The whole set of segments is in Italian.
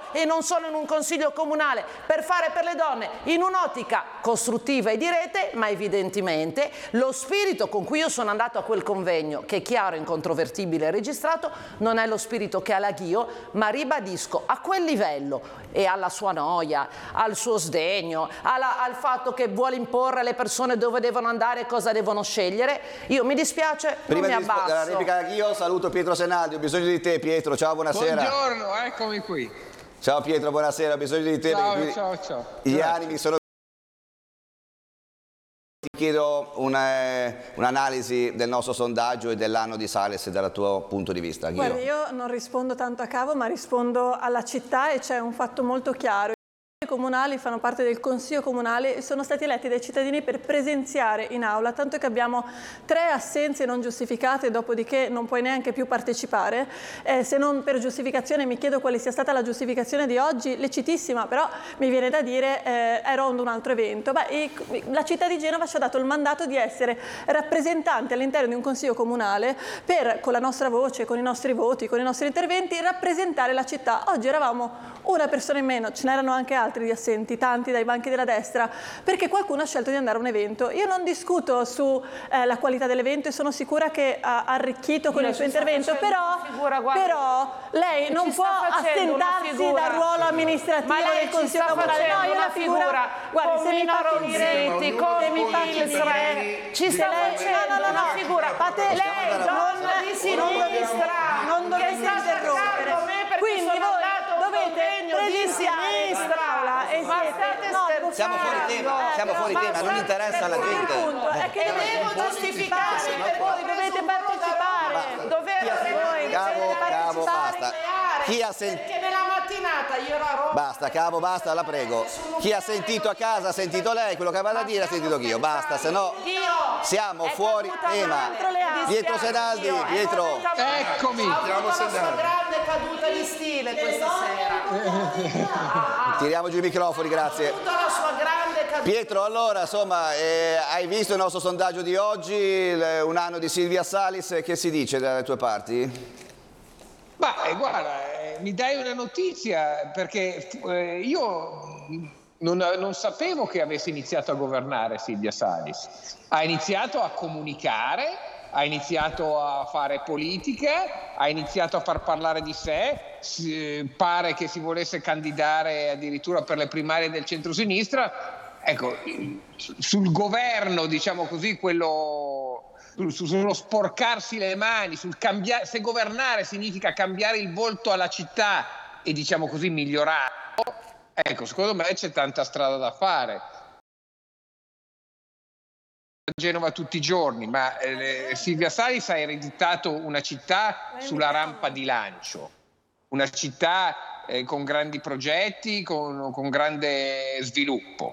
e non sono in un consiglio comunale per fare per le donne in un'ottica costruttiva e di rete, ma evidentemente lo spirito con cui io sono andato a quel convegno, che è chiaro, incontrovertibile e registrato, non è lo spirito che ha la Ghio, ma ribadisco, a quel livello e alla sua noia, al suo sdegno, al fatto che vuole imporre alle persone dove devono andare e cosa devono scegliere, io mi dispiace, prima non mi della abbasso. replica Ghio, saluto Pietro Senaldi, ho bisogno di te Pietro, ciao, buonasera. Buongiorno, eccomi qui. Ciao Pietro, buonasera, ho bisogno di te. Ciao. Gli animi sono... Ti chiedo un'analisi del nostro sondaggio e dell'anno di Salis dal tuo punto di vista. Ghio. Guarda, io non rispondo tanto a Cavo, ma rispondo alla città, e c'è un fatto molto chiaro. I comunali fanno parte del Consiglio Comunale e sono stati eletti dai cittadini per presenziare in aula, tanto che abbiamo 3 assenze non giustificate, dopodiché non puoi neanche più partecipare. Se non per giustificazione, mi chiedo quale sia stata la giustificazione di oggi, lecitissima, però mi viene da dire ero ad un altro evento. La città di Genova ci ha dato il mandato di essere rappresentante all'interno di un Consiglio Comunale per, con la nostra voce, con i nostri voti, con i nostri interventi, rappresentare la città. Oggi eravamo una persona in meno, ce n'erano anche altri di assenti, tanti dai banchi della destra, perché qualcuno ha scelto di andare a un evento. Io non discuto sulla qualità dell'evento e sono sicura che ha arricchito con il suo intervento, però lei non può assentarsi dal ruolo amministrativo del Consiglio Comunale. No, io la figura, guardi, se mi parli di reti, se mi parli di re, ci sta facendo una figura. Lei, donna di sinistra, non dovete interrompere. Quindi voi dovete presenziare in aula e siamo fuori tema, non interessa alla gente. Il punto è che devo giustificare per voi, dovete partecipare. Cavo, basta. Chi ha sentito? Perché nella mattinata io ero a Roma. Basta, Cavo, basta, la prego. Chi ha sentito a casa ha sentito lei, quello che aveva da dire ha sentito Ghio. Basta, se no siamo fuori tema. Pietro Senaldi, Pietro. Eccomi. Ha avuto la sua grande caduta di stile questa sera. Tiriamo giù i microfoni, grazie. Pietro, allora, insomma, hai visto il nostro sondaggio di oggi, un anno di Silvia Salis, che si dice dalle tue parti? Guarda, mi dai una notizia, perché io non sapevo che avesse iniziato a governare Silvia Salis. Ha iniziato a comunicare, ha iniziato a fare politica, ha iniziato a far parlare di sé, pare che si volesse candidare addirittura per le primarie del centrosinistra. Ecco, sul governo, diciamo così, sullo sporcarsi le mani, se governare significa cambiare il volto alla città e, diciamo così, migliorarlo, ecco, secondo me c'è tanta strada da fare. A Genova tutti i giorni, ma Silvia Salis ha ereditato una città sulla rampa di lancio, una città con grandi progetti, con grande sviluppo.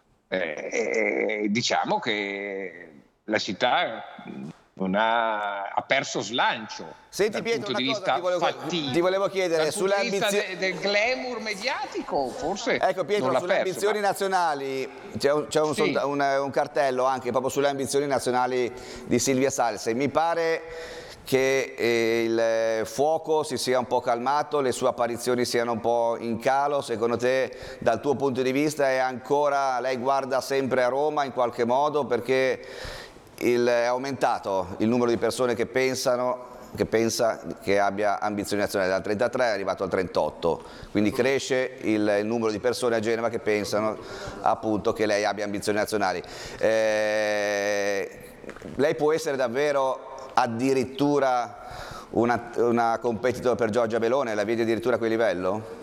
Diciamo che la città ha perso slancio. Senti Pietro, punto di vista fattivo. Ti volevo chiedere sulle ambizioni del glamour mediatico, forse. Ecco Pietro, sulle ambizioni nazionali c'è un cartello anche proprio sulle ambizioni nazionali di Silvia Salis. Mi pare che il fuoco si sia un po' calmato, le sue apparizioni siano un po' in calo. Secondo te, dal tuo punto di vista, lei guarda sempre a Roma in qualche modo, perché è aumentato il numero di persone che pensa che abbia ambizioni nazionali, dal 33 è arrivato al 38, quindi cresce il numero di persone a Genova che pensano appunto che lei abbia ambizioni nazionali. Lei può essere davvero addirittura una competitor per Giorgia Meloni? La vedi addirittura a quel livello?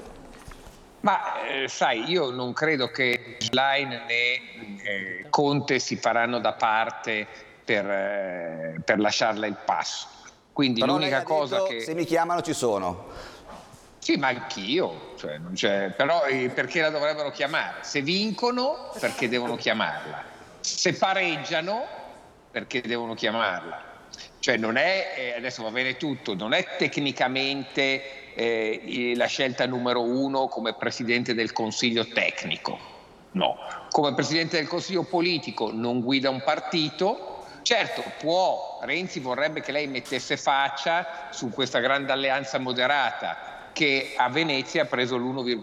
Sai, io non credo che Schlein né Conte si faranno da parte per lasciarle il passo. Quindi però l'unica cosa che... Se mi chiamano ci sono. Sì, ma anch'io, però perché la dovrebbero chiamare? Se vincono, perché devono chiamarla? Se pareggiano, perché devono chiamarla? Cioè non è, adesso va bene tutto, non è tecnicamente la scelta numero 1 come Presidente del Consiglio tecnico, no. Come Presidente del Consiglio politico non guida un partito. Certo, Renzi vorrebbe che lei mettesse faccia su questa grande alleanza moderata che a Venezia ha preso l'1,5%.